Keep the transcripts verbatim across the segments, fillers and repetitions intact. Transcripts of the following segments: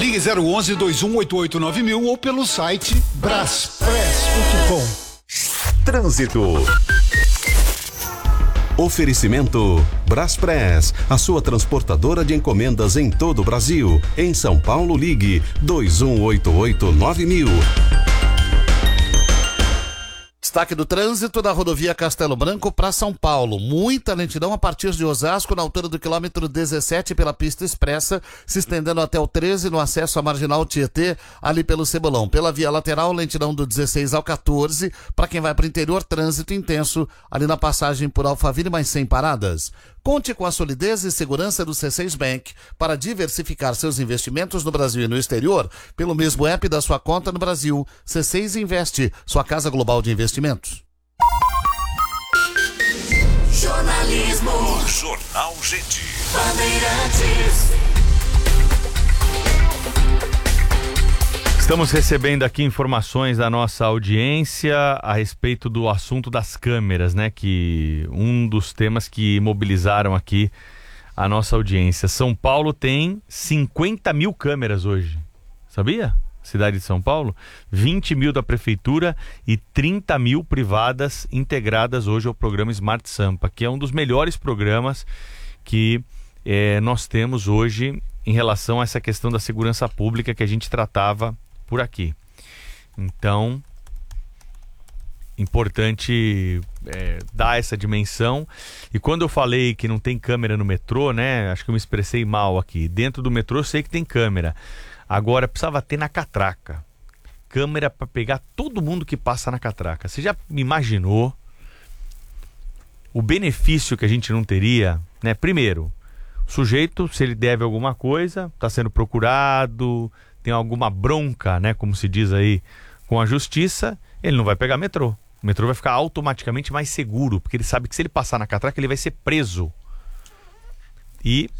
Ligue zero onze, dois um oito oito nove mil ou pelo site braspress ponto com. Trânsito. Oferecimento Braspress, a sua transportadora de encomendas em todo o Brasil. Em São Paulo, ligue dois um oito oito nove mil. Destaque do trânsito da rodovia Castelo Branco para São Paulo. Muita lentidão a partir de Osasco, na altura do quilômetro dezessete pela pista expressa, se estendendo até o treze no acesso à Marginal Tietê, ali pelo Cebolão. Pela via lateral, lentidão do dezesseis ao quatorze. Para quem vai para o interior, trânsito intenso ali na passagem por Alphaville, mas sem paradas. Conte com a solidez e segurança do C seis Bank para diversificar seus investimentos no Brasil e no exterior pelo mesmo app da sua conta no Brasil. C seis Investe, sua casa global de investimentos. Jornalismo. Jornal Gente. Bandeirantes. Estamos recebendo aqui informações da nossa audiência a respeito do assunto das câmeras, né? Que um dos temas que mobilizaram aqui a nossa audiência. São Paulo tem cinquenta mil câmeras hoje, sabia? Cidade de São Paulo, vinte mil da prefeitura e trinta mil privadas integradas hoje ao programa Smart Sampa, que é um dos melhores programas que é, nós temos hoje em relação a essa questão da segurança pública que a gente tratava por aqui. Então, importante é, dar essa dimensão. E quando eu falei que não tem câmera no metrô, né? Acho que eu me expressei mal aqui. Dentro do metrô eu sei que tem câmera. Agora, precisava ter na catraca. Câmera para pegar todo mundo que passa na catraca. Você já imaginou o benefício que a gente não teria, né? Primeiro, o sujeito, se ele deve alguma coisa, está sendo procurado, tem alguma bronca, né, como se diz aí, com a justiça, ele não vai pegar metrô. O metrô vai ficar automaticamente mais seguro, porque ele sabe que se ele passar na catraca, ele vai ser preso. E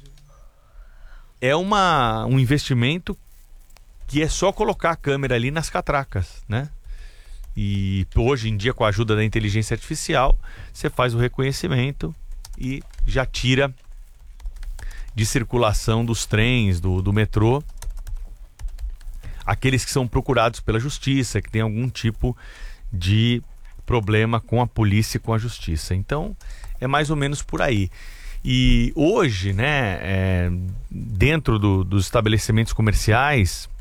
é uma, um investimento que é só colocar a câmera ali nas catracas, né? E hoje em dia, com a ajuda da inteligência artificial, você faz o reconhecimento e já tira de circulação dos trens, do, do metrô, aqueles que são procurados pela justiça, que tem algum tipo de problema com a polícia e com a justiça. Então, é mais ou menos por aí. E hoje, né, é, dentro do, dos estabelecimentos comerciais,